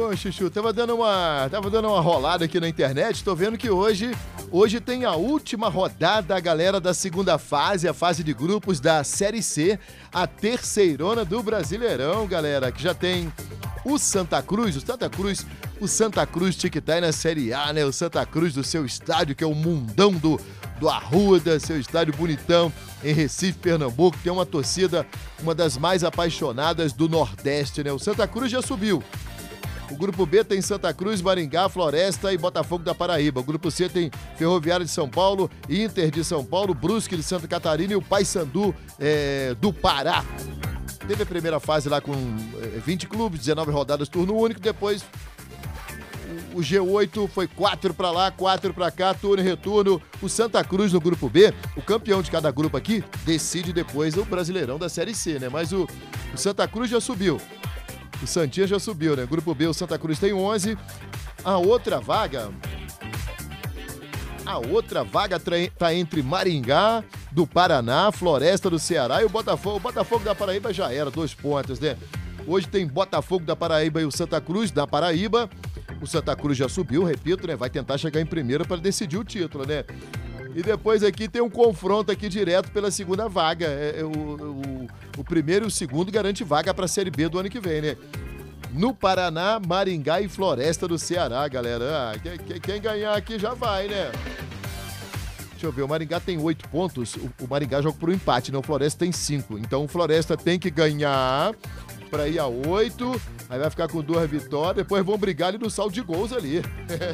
Bom, Chuchu, tava dando uma rolada aqui na internet, tô vendo que hoje tem a última rodada, galera, da segunda fase, a fase de grupos da Série C, a terceirona do Brasileirão, galera, que já tem o Santa Cruz que tá aí na Série A, né? O Santa Cruz do seu estádio, que é o mundão do Arruda, seu estádio bonitão, em Recife, Pernambuco, tem uma torcida, uma das mais apaixonadas do Nordeste, né? O Santa Cruz já subiu. O grupo B tem Santa Cruz, Maringá, Floresta e Botafogo da Paraíba. O grupo C tem Ferroviária de São Paulo, Inter de São Paulo, Brusque de Santa Catarina e o Paysandu do Pará. Teve a primeira fase lá com 20 clubes, 19 rodadas, turno único. Depois o G8 foi 4 pra lá, 4 pra cá, turno e retorno. O Santa Cruz no grupo B, o campeão de cada grupo aqui, decide depois o Brasileirão da Série C, né? Mas o Santa Cruz já subiu. O Santinha já subiu, né? Grupo B, o Santa Cruz tem 11. A outra vaga tá entre Maringá, do Paraná, Floresta do Ceará e o Botafogo. O Botafogo da Paraíba já era, 2 pontos, né? Hoje tem Botafogo da Paraíba e o Santa Cruz da Paraíba. O Santa Cruz já subiu, repito, né? Vai tentar chegar em primeiro para decidir o título, né? E depois aqui tem um confronto aqui direto pela segunda vaga. O primeiro e o segundo garante vaga para a Série B do ano que vem, né? No Paraná, Maringá e Floresta do Ceará, galera. Quem ganhar aqui já vai, né? Deixa eu ver, o Maringá tem 8 pontos. O Maringá joga por um empate, né? O Floresta tem 5. Então o Floresta tem que ganhar para ir a 8. Aí vai ficar com 2 vitórias. Depois vão brigar ali no saldo de gols ali.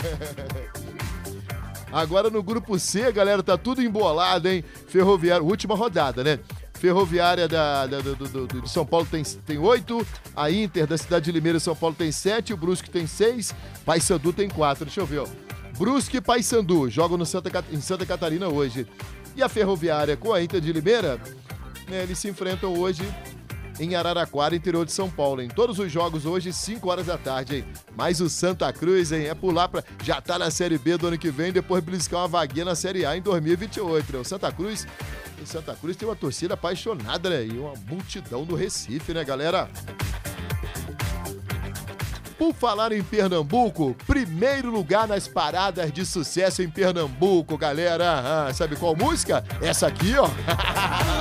Agora no grupo C, galera, tá tudo embolado, hein? Ferroviária, última rodada, né? Ferroviária de São Paulo tem 8, a Inter da cidade de Limeira, São Paulo tem 7, o Brusque tem 6, Paysandu tem 4. Deixa eu ver, ó. Brusque e Paysandu jogam em Santa Catarina hoje. E a Ferroviária com a Inter de Limeira, né, eles se enfrentam hoje em Araraquara, interior de São Paulo, em todos os jogos hoje, 5 horas da tarde, hein? Mas o Santa Cruz, hein, é pular pra... Já tá na Série B do ano que vem, depois beliscar uma vaguinha na Série A em 2028, né? O Santa Cruz tem uma torcida apaixonada, né? E uma multidão do Recife, né, galera? Por falar em Pernambuco, primeiro lugar nas paradas de sucesso em Pernambuco, galera. Sabe qual música? Essa aqui, ó.